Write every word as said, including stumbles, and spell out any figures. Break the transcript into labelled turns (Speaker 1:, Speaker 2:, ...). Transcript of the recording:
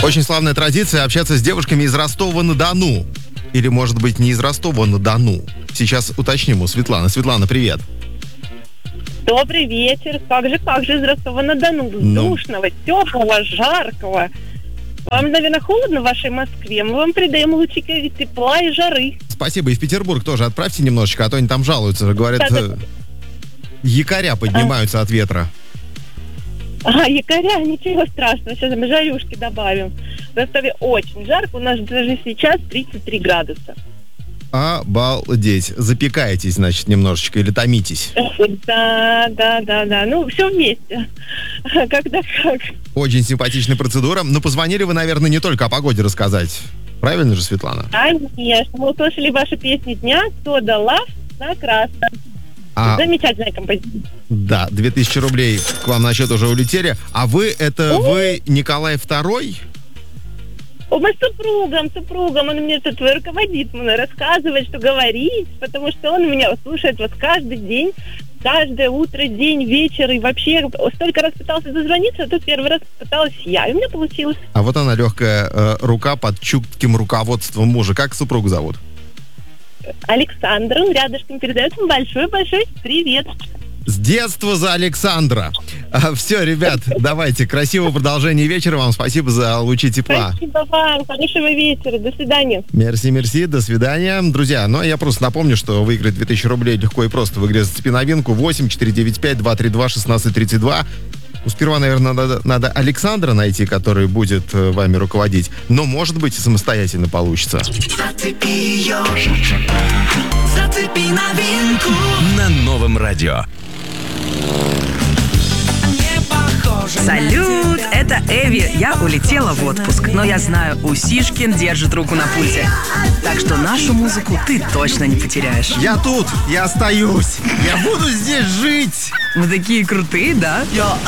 Speaker 1: Очень славная традиция общаться с девушками из Ростова-на-Дону. Или, может быть, не из Ростова-на-Дону. Сейчас уточним у Светланы. Светлана, привет.
Speaker 2: Добрый вечер. Как же, как же из Ростова-на-Дону?
Speaker 1: Ну.
Speaker 2: Душного, теплого, жаркого. Вам, наверное, холодно в вашей Москве. Мы вам придаем лучики тепла и жары.
Speaker 1: Спасибо. И в Петербург тоже отправьте немножечко, а то они там жалуются. Говорят,
Speaker 2: Да,
Speaker 1: э, якоря поднимаются от ветра.
Speaker 2: А, якоря, ничего страшного. Сейчас мы жарюшки добавим. В Ростове очень жарко. У нас даже сейчас тридцать три градуса.
Speaker 1: Обалдеть. Запекаетесь, значит, немножечко или томитесь?
Speaker 2: Да, да, да, да. Ну, все вместе. Когда как.
Speaker 1: Очень симпатичная процедура. Но позвонили вы, наверное, не только о погоде рассказать. Правильно же, Светлана?
Speaker 2: Конечно. Мы услышали ваши песни дня «Сода Лав» на красном.
Speaker 1: А,
Speaker 2: Замечательная композиция.
Speaker 1: да, две тысячи рублей к вам на счет уже улетели. А вы, это
Speaker 2: О!
Speaker 1: вы Николай второй?
Speaker 2: О, мы с супругом, супругом, он мне тут руководит, мне рассказывает, что говорить, потому что он меня слушает вот каждый день, каждое утро, день, вечер, и вообще столько раз пытался дозвониться, а тут первый раз пыталась я, и у меня получилось.
Speaker 1: А вот она, легкая э, рука под чутким руководством мужа. Как супругу зовут?
Speaker 2: Александр, он рядышком передает вам большой-большой привет.
Speaker 1: С детства за Александра. А, все, ребят, давайте. Красивого продолжения вечера вам. Спасибо за лучи тепла.
Speaker 2: Спасибо вам, хорошего вечера, до свидания.
Speaker 1: Мерси, мерси, до свидания. Друзья, ну а я просто напомню, что выиграть две тысячи рублей легко и просто в игре «Зацепи новинку» восемь четыреста девяносто пять двести тридцать два шестнадцать тридцать два. Ну, сперва, наверное, надо, надо Александра найти, который будет э, вами руководить. Но, может быть, и самостоятельно получится.
Speaker 3: Зацепи ее, зацепи новинку на новом радио.
Speaker 4: Салют, это Эви. Я улетела в отпуск, но я знаю, Усишкин держит руку на пульсе. Так что нашу музыку ты точно не потеряешь.
Speaker 1: Я тут, я остаюсь, я буду здесь жить.
Speaker 4: Мы такие крутые, да?